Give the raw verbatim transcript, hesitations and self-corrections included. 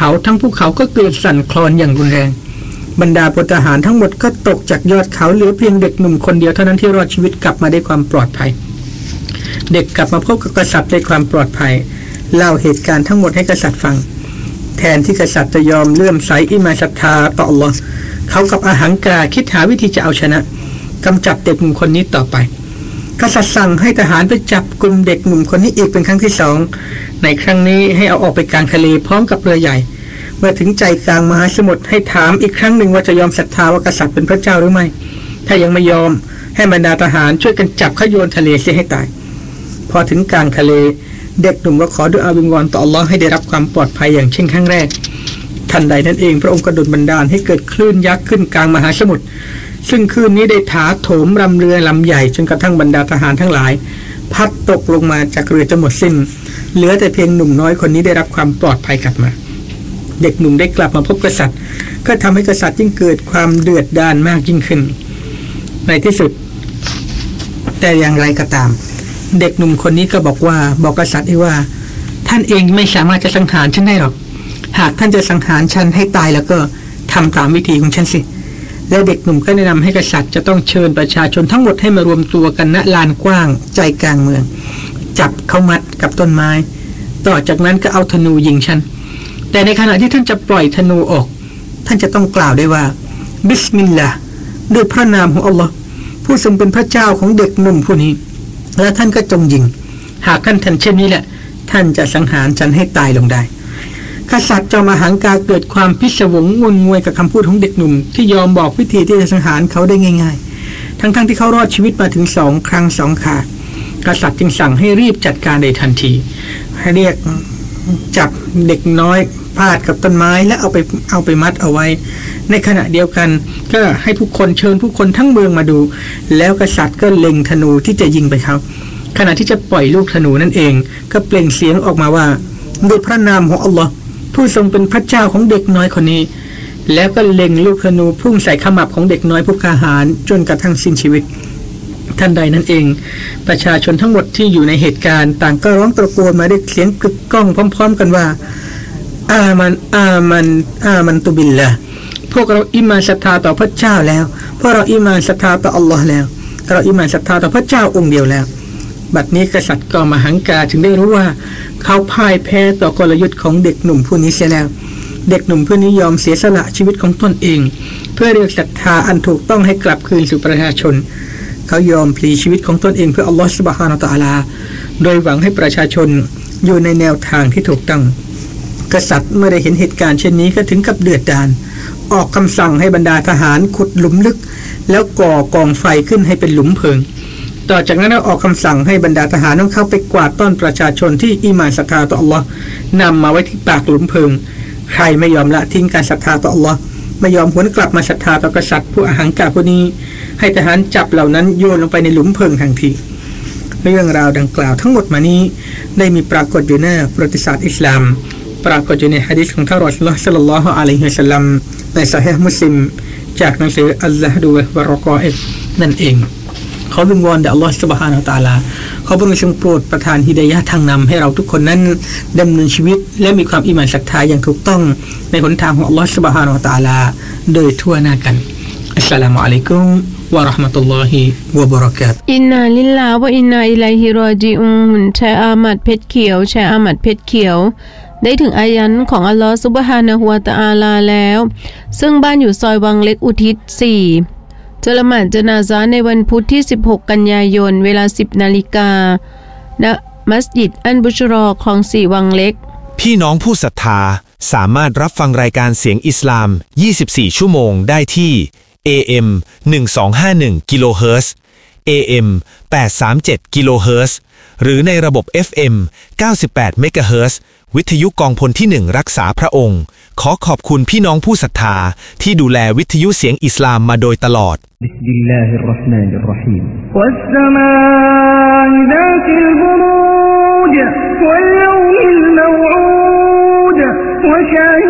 เขาทั้งภูเขาก็เกิดสั่นคลอนอย่างรุนแรงบรรดาพลทหารทั้งหมดก็ตกจากยอดเขาเหลือเพียงเด็กหนุ่มคนเดียวเท่านั้นที่รอดชีวิตกลับมาได้ความปลอดภัยเด็กกลับมาพบกับกษัตริย์ได้ความปลอดภัยเล่าเหตุการณ์ทั้งหมดให้กษัตริย์ฟังแทนที่กษัตริย์จะยอมเลื่อมใสอิมานศรัทธาต่ออัลลอฮ์เขากับอาหังการคิดหาวิธีจะเอาชนะกำจัดเด็กหนุ่มคนนี้ต่อไปกษัตริย์สั่งให้ทหารไปจับกลุ่มเด็กหนุ่มคนนี้อีกเป็นครั้งที่สองในครั้งนี้ให้เอาออกไปกลางทะเลพร้อมกับเรือใหญ่เมื่อถึงใจกลางมหาสมุทรให้ถามอีกครั้งหนึ่งว่าจะยอมศรัทธาว่ากษัตริย์เป็นพระเจ้าหรือไม่ถ้ายังไม่ยอมให้บรรดาทหารช่วยกันจับเขาโยนทะเลเสียให้ตายพอถึงกลางทะเลเด็กหนุ่มก็ขอดุอาวิงวอนต่ออัลลอฮ์ให้ได้รับความปลอดภัยอย่างเช่นครั้งแรกทันใดนั้นเองพระองค์ก็ดลบันดาลให้เกิดคลื่นยักษ์ขึ้นกลางมหาสมุทรซึ่งคลื่นนี้ได้ถาโถมลำเรือลำใหญ่จนกระทั่งบรรดาทหารทั้งหลายพัดตกลงมาจากเรือจนหมดสิ้นเหลือแต่เพียงหนุ่มน้อยคนนี้ได้รับความปลอดภัยกลับมาเด็กหนุ่มได้กลับมาพบกษัตริย์ก็ทำให้กษัตริย์ยิ่งเกิดความเดือดดาลมากยิ่งขึ้นในที่สุดแต่อย่างไรก็ตามเด็กหนุ่มคนนี้ก็บอกว่าบอกกษัตริย์ว่าท่านเองไม่สามารถจะสังหารฉันได้หรอกหากท่านจะสังหารฉันให้ตายแล้วก็ทำตามวิธีของฉันสิแล้วเด็กหนุ่มก็แนะนำให้กษัตริย์จะต้องเชิญประชาชนทั้งหมดให้มารวมตัวกันณลานกว้างใจกลางเมืองจับเขามัดกับต้นไม้ต่อจากนั้นก็เอาธนูยิงฉันแต่ในขณะที่ท่านจะปล่อยธนูออกท่านจะต้องกล่าวได้ว่าบิสมิลลาห์ด้วยพระนามของอัลลอฮ์ผู้ทรงเป็นพระเจ้าของเด็กหนุ่มผู้นี้และท่านก็จงยิงหากท่านทำเช่นนี้แหละท่านจะสังหารฉันให้ตายลงได้กษัตริย์จอมหังการเกิดความพิศวงงุนงวยกับคำพูดของเด็กหนุ่มที่ยอมบอกวิธีที่จะสังหารเขาได้ง่ายๆทั้งๆ ท, ที่เขารอดชีวิตมาถึงสองครั้งสองครากษัตริย์จึงสั่งให้รีบจัดการในทันทีให้เรียกจับเด็กน้อยพาดกับต้นไม้และเอาไปเอาไปมัดเอาไว้ในขณะเดียวกันก็ให้ผู้คนเชิญผู้คนทั้งเมืองมาดูแล้วกษัตริย์ก็เล็งธนูที่จะยิงไปเขาขณะที่จะปล่อยลูกธนูนั่นเองก็เปล่งเสียงออกมาว่าด้วยพระนามของอัลลอฮ์ผู้ทรงเป็นพระเจ้าของเด็กน้อยคนนี้แล้วก็เล็งลูกธนูพุ่งใส่ขมับของเด็กน้อยผู้กล้าหาญจนกระทั่งสิ้นชีวิตทันใดนั้นเองประชาชนทั้งหมดที่อยู่ในเหตุการณ์ต่างก็ร้องตะโกนมาด้วยเสียงกึกก้องพร้อมๆกันว่าอามันอามันอามันตุบิลละพวกเราอิมานศรัทธาต่อพระเจ้าแล้วพวกเราอิมานศรัทธาต่ออัลลอฮ์แล้วเราอิมานศรัทธาต่อพระเจ้าองค์เดียวแล้วบัดนี้กษัตริย์ก็มหังการถึงได้รู้ว่าเขาพ่ายแพ้ต่อกลยุทธ์ของเด็กหนุ่มผู้นี้เสียแล้วเด็กหนุ่มผู้นี้ยอมเสียสละชีวิตของตนเองเพื่อเรียกศรัทธาอันถูกต้องให้กลับคืนสู่ประชาชนเขายอมพลีชีวิตของตนเองเพื่ออัลลอฮฺซุบฮานะฮูวะตะอาลาโดยหวังให้ประชาชนอยู่ในแนวทางที่ถูกต้องกษัตริย์เมื่อได้เห็นเหตุการณ์เช่นนี้ก็ถึงกับเดือดดาลออกคำสั่งให้บรรดาทหารขุดหลุมลึกแล้วก่อกองไฟขึ้นให้เป็นหลุมเพลิงต่อจากนั้นออกคำสั่งให้บรรดาทหารต้องเข้าไปกวาดต้อนประชาชนที่อีหม่านศรัทธาต่ออัลลอฮ์นำมาไว้ที่ปากหลุมเพลิงใครไม่ยอมละทิ้งการศรัทธาต่ออัลลอฮ์ไม่ยอมหวนกลับมาศรัทธาต่อกษัตริย์ผู้อหังการผู้นี้ให้ทหารจับเหล่านั้นโยนลงไปในหลุมเพลิงทันทีเรื่องราวดังกล่าวทั้งหมดมานี้ได้มีปรากฏอยู่ในประวัติศาสตร์อิสลามปรากฏอยู่ในหะดีษของท่านรอซูลุลลอฮ์ ศ็อลลัลลอฮุอะลัยฮิวะซัลลัมในซอฮีฮ์มุสลิมจากหนังสืออัลซะฮดุวะรอกออิดนั่นเองขอวิงวอนแด่อัลลอฮฺซุบฮานะฮูวะตะอาลาขอพระองค์ทรงโปรดประทานฮิดายะห์ทางนำให้เราทุกคนนั้นดำเนินชีวิตและมีความอีหม่านศรัทธาอย่างถูกต้องในหนทางของอัลลอฮฺซุบฮานะฮูวะตะอาลาโดยทั่วหน้ากันอัสสลามุอะลัยกุมวะเราะห์มะตุลลอฮิวะบะเราะกาตุฮ์อินนาลิลลาฮ์วะอินนาอิลัยฮิรอญิอูนแชร์อามัดเพชรเขียวแชร์อามัดเพชรเขียวได้ถึงอายันของอัลลอฮฺซุบฮานะฮูวะตะอาลาแล้วซึ่งบ้านอยู่ซอยวังเล็กอุทิศสี่จะละหมาดญะนาซะห์ในวันพุธที่สิบหกกันยายนเวลา สิบนาฬิกา ณ มัสยิดอันบุชรอคลองสี่วังเล็กพี่น้องผู้ศรัทธาสามารถรับฟังรายการเสียงอิสลามยี่สิบสี่ชั่วโมงได้ที่ เอ เอ็ม หนึ่งสองห้าหนึ่ง กิโลเฮิรตซ์ เอ เอ็ม แปดสามเจ็ด กิโลเฮิรตซ์หรือในระบบ เอฟ เอ็ม เก้าสิบแปด เมกะเฮิรตซ์วิทยุกองพลที่หนึ่งรักษาพระองค์ขอขอบคุณพี่น้องผู้ศรัทธาที่ดูแลวิทยุเสียงอิสลามมาโดยตลอดบิสมิลลาฮิรเราะห์มานิรเราะฮีมวัสสมาอิซาติลบุรูจวัลยอมิลมออูดวะชา